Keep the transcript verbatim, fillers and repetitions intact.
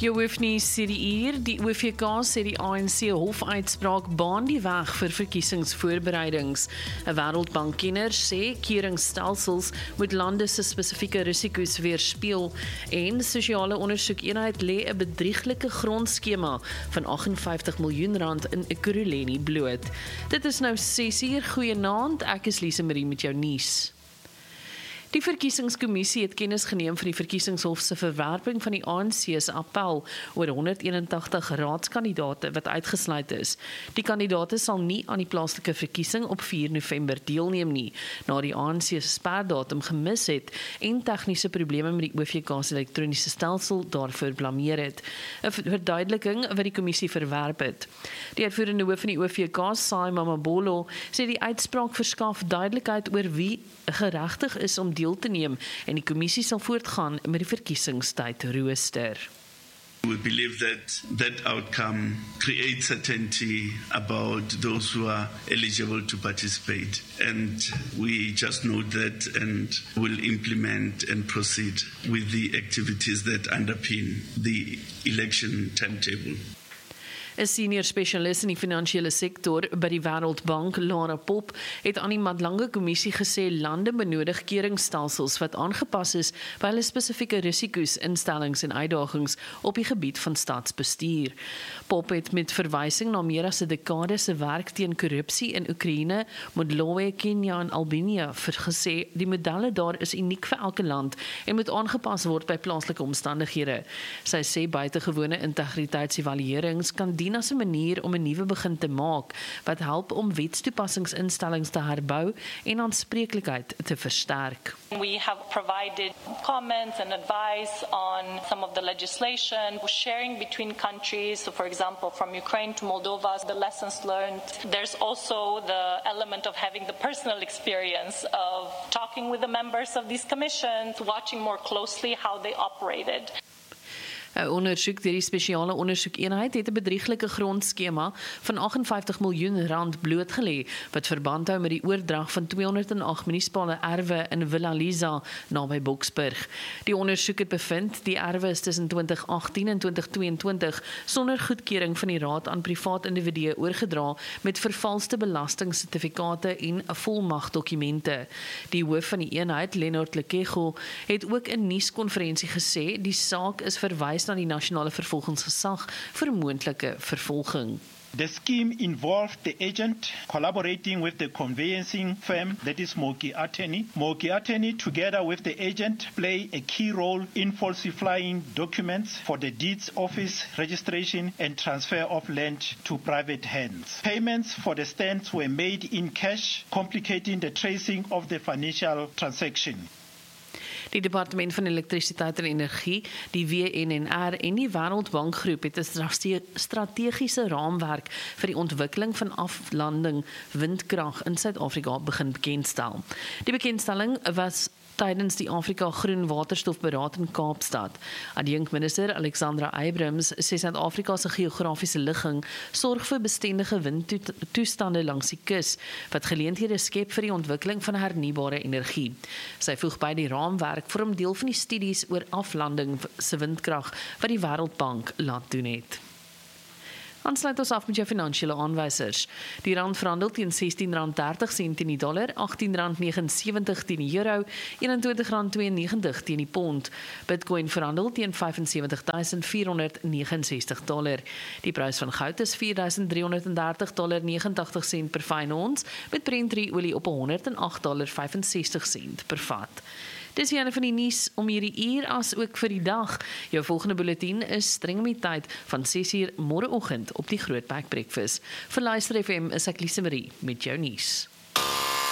Jou hoef nie sê die uur, die O V K sê die A N C hofuitspraak baan die weg vir verkiesingsvoorbereidings. 'n Wêreldbankkenner sê keuringsstelsels moet lande se spesifieke risiko's weerspieël en sosiale ondersoekeenheid lê 'n bedrieglike grondskema van agt en vyftig miljoen rand in Ekurhuleni bloot. Dit is nou ses uur, goeienaand, ek is Lise Marie met jou nuus. Die verkiesingskommissie het kennis geneem van die verkiesingshof se verwerping van die A N C se appel oor honderdeenentagtig raadskandidaate wat uitgesluit is. Die kandidaate sal nie aan die plaaslike verkiesing op vier November deelneem nie, na die A N C se sperdatum gemis het en tegniese probleme met die O V K se elektroniese stelsel daarvoor blameer het. 'n Verduideliking wat die kommissie verwerp het. Die uitvoerende hoof van die O V K, Sai Mamabolo, sê die uitspraak verskaf duidelikheid oor wie geregtig is om deel te neem en die kommissie sal voortgaan met die verkiesingstydrooster. We believe that that outcome creates certainty about those who are eligible to participate, and we just note that and will implement and proceed with the activities that underpin the election timetable. 'n Senior spesialis in die finansiële sektor by die Wêreldbank, Lara Pop, het aan die Madlange Kommissie gesê lande benodig keuringsstelsels wat aangepas is by hulle spesifieke risiko's, instellings en uitdagings op die gebied van staatsbestuur. Pop het met verwysing na meer as 'n dekade se werk teen korrupsie in Oekraïne, Malawi, Kenia en Albanië gesê die modelle daar is uniek vir elke land en moet aangepas word by plaaslike omstandighede. Sy sê buitengewone integriteitsevaluerings kan dien as 'n manier om 'n nuwe begin te maak wat help om wetstoepassingsinstellings te herbou en aanspreeklikheid te versterk. We have provided comments and advice on some of the legislation, sharing between countries. So for example, from Ukraine to Moldova, the lessons learned. There's also the element of having the personal experience of talking with the members of these commissions, watching more closely how they operated. 'n Ondersoek deur die spesiale ondersoekeenheid het 'n bedrieglike grondskema van agt en vyftig miljoen rand blootgelê wat verband hou met die oordrag van tweehonderdagt munisipale erwe in Villa Lisa naby Boksburg. Die ondersoek het bevind die erwe is tussen twintig agtien en twintig tweeëntwintig sonder goedkeuring van die raad aan privaat individue oorgedra met vervalste belastingsertifikate en volmagdokumente. Die hoof van die eenheid, Leonard Lekego, het ook in 'n nuuskonferensie gesê die saak is verwys na die nasionale vervolgingsgesag vir moontlike vervolging. The scheme involved the agent collaborating with the conveyancing firm, that is Moki Attorney. Moki Attorney, together with the agent, play a key role in falsifying documents for the deeds office, registration and transfer of land to private hands. Payments for the stamps were made in cash, complicating the tracing of the financial transaction. Die Departement van Elektrisiteit en Energie, die W N N R en die Wêreldbankgroep het 'n strategiese raamwerk vir die ontwikkeling van aflanding windkrag in Suid-Afrika begin bekendstel. Die bekendstelling was tydens die Afrika Groen Waterstofberaad in Kaapstad. Adjunkminister Alexandra Abrams sê Suid-Afrika se geografiese ligging sorg vir bestendige windtoestande langs die kus, wat geleenthede skep vir die ontwikkeling van hernubare energie. Sy voeg by die raamwerk vorm deel van die studies oor aflanding se windkrag wat die Wêreldbank laat doen het. Dan sluit ons af met jou finansiële aanwysers. Die rand verhandel teen sestien rand dertig sent teen die dollar, agttien rand negenensewentig teen die euro, eenentwintig rand tweeënnegentig teen die pond. Bitcoin verhandel teen vyfensewentigduisend vierhonderd negenensestig dollar. Die prys van goud is vier duisend driehonderd dertig dollar negenentagtig sent per fyn ons, met Brent olie op honderd en agt dollar vyfensestig sent per vat. Dis jare van die nuus om hierdie uur as ook vir die dag. Jou volgende bulletin is streng met tyd van ses uur môreoggend op die Grootbek Breakfast. Vir Luister F M is ek Lise Marie met jou nuus.